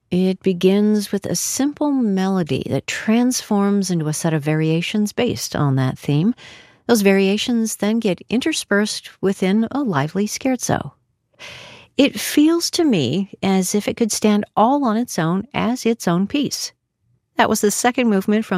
It begins with a simple melody that transforms into a set of variations based on that theme. Those variations then get interspersed within a lively scherzo. It feels to me as if it could stand all on its own as its own piece. That was the second movement from